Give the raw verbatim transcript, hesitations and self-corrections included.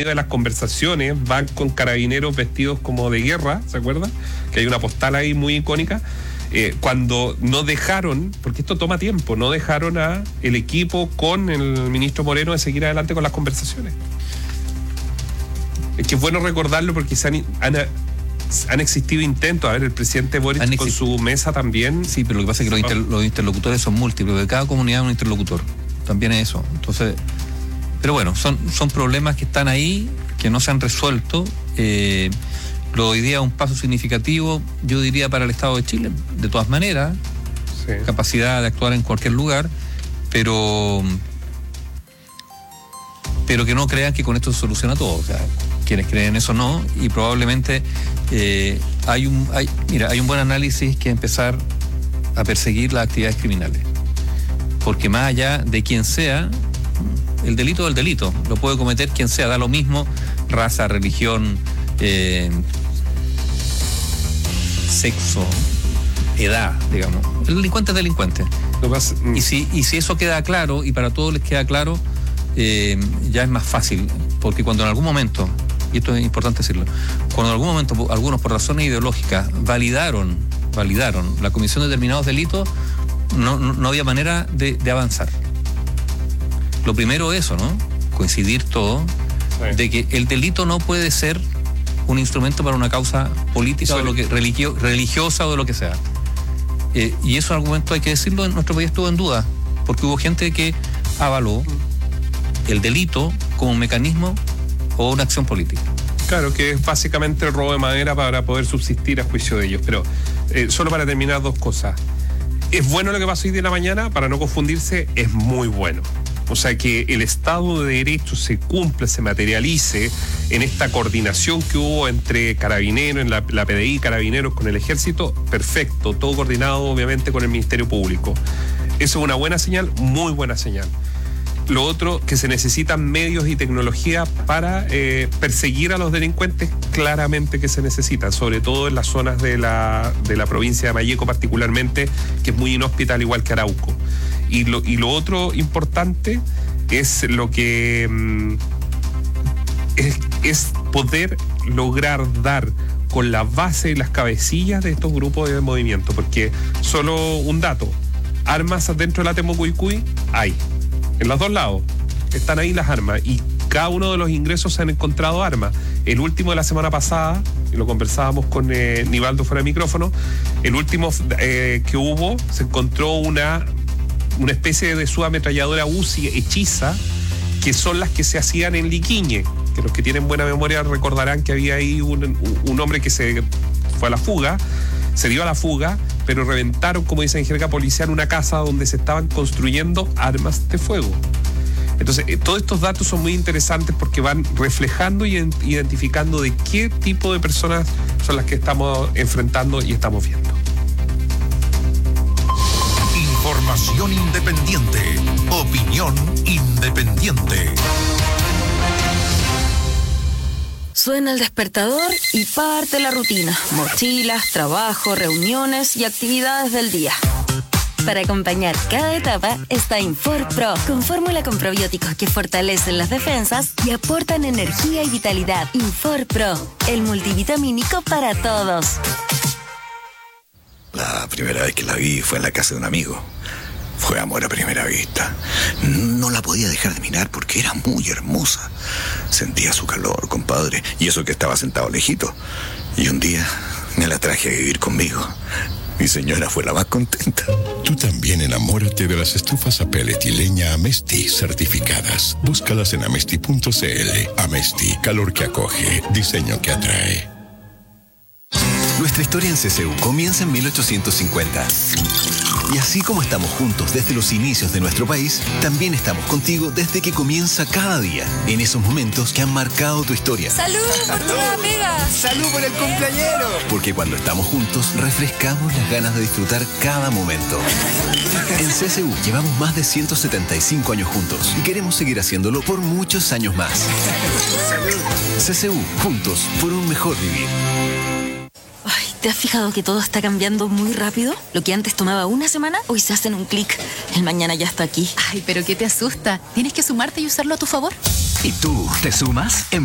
medio de las conversaciones van con carabineros vestidos como de guerra, ¿se acuerdan? Que hay una postal ahí muy icónica. Eh, cuando no dejaron, porque esto toma tiempo, no dejaron a el equipo con el ministro Moreno de seguir adelante con las conversaciones. Es que es bueno recordarlo porque se han, han, han existido intentos. A ver, el presidente Boric con su mesa también. Sí, pero lo que pasa es que los, inter, los interlocutores son múltiples, de cada comunidad un interlocutor. También es eso. Entonces, pero bueno, son, son problemas que están ahí, que no se han resuelto. Eh, Pero hoy día un paso significativo, yo diría, para el Estado de Chile, de todas maneras, sí. Capacidad de actuar en cualquier lugar, pero pero que no crean que con esto se soluciona todo. O sea, quienes creen eso no, y probablemente eh, hay un hay, mira, hay un buen análisis que empezar a perseguir las actividades criminales. Porque más allá de quien sea, el delito es el delito, lo puede cometer quien sea, da lo mismo, raza, religión, eh, sexo, edad, digamos. El delincuente es delincuente. Pasa, mm. y, si, y si eso queda claro, y para todos les queda claro, eh, ya es más fácil, porque cuando en algún momento, y esto es importante decirlo, cuando en algún momento algunos por razones ideológicas validaron, validaron la comisión de determinados delitos, no, no, no había manera de, de avanzar. Lo primero es eso, ¿no? Coincidir todo, sí. De que el delito no puede ser un instrumento para una causa política o lo que, religio, religiosa o de lo que sea. Eh, y eso en algún momento, hay que decirlo, en nuestro país estuvo en duda, porque hubo gente que avaló el delito como un mecanismo o una acción política. Claro, que es básicamente el robo de madera para poder subsistir a juicio de ellos. Pero eh, solo para terminar, dos cosas. Es bueno lo que pasó hoy de la mañana, para no confundirse, es muy bueno. O sea, que el Estado de Derecho se cumpla, se materialice en esta coordinación que hubo entre Carabineros, en la, la P D I, Carabineros con el Ejército, perfecto, todo coordinado obviamente con el Ministerio Público. Eso es una buena señal, muy buena señal. Lo otro, que se necesitan medios y tecnología para eh, perseguir a los delincuentes, claramente que se necesitan, sobre todo en las zonas de la, de la provincia de Malleco particularmente, que es muy inhóspita, al igual que Arauco. Y lo, y lo otro importante es lo que mm, es, es poder lograr dar con la base y las cabecillas de estos grupos de movimiento, porque solo un dato, armas dentro de la Temucuicui hay, en los dos lados están ahí las armas, y cada uno de los ingresos se han encontrado armas. El último de la semana pasada, y lo conversábamos con eh, Nivaldo fuera de micrófono, el último eh, que hubo, se encontró una una especie de subametralladora U C I hechiza, que son las que se hacían en Liquiñe, que los que tienen buena memoria recordarán que había ahí un, un hombre que se fue a la fuga, se dio a la fuga, pero reventaron, como dicen en jerga policial, una casa donde se estaban construyendo armas de fuego. Entonces, eh, todos estos datos son muy interesantes porque van reflejando y identificando de qué tipo de personas son las que estamos enfrentando y estamos viendo. Información independiente. Opinión independiente. Suena el despertador y parte la rutina. Mochilas, trabajo, reuniones y actividades del día. Para acompañar cada etapa está Infor Pro, con fórmula con probióticos que fortalecen las defensas y aportan energía y vitalidad. Infor Pro, el multivitamínico para todos. La primera vez que la vi fue en la casa de un amigo. Fue amor a primera vista. No la podía dejar de mirar porque era muy hermosa. Sentía su calor, compadre, y eso que estaba sentado lejito. Y un día me la traje a vivir conmigo. Mi señora fue la más contenta. Tú también enamórate de las estufas a pellet y leña Amesti certificadas. Búscalas en amesti punto c l. Amesti, calor que acoge, diseño que atrae. Nuestra historia en C C U comienza en mil ochocientos cincuenta. Y así como estamos juntos desde los inicios de nuestro país, también estamos contigo desde que comienza cada día, en esos momentos que han marcado tu historia. ¡Salud por tu nueva pega! ¡Salud por el cumpleañero! Porque cuando estamos juntos, refrescamos las ganas de disfrutar cada momento. En C C U llevamos más de ciento setenta y cinco años juntos y queremos seguir haciéndolo por muchos años más. C C U, juntos por un mejor vivir. Ay, ¿te has fijado que todo está cambiando muy rápido? Lo que antes tomaba una semana, hoy se hace en un clic. El mañana ya está aquí. Ay, pero ¿qué te asusta? Tienes que sumarte y usarlo a tu favor. ¿Y tú te sumas?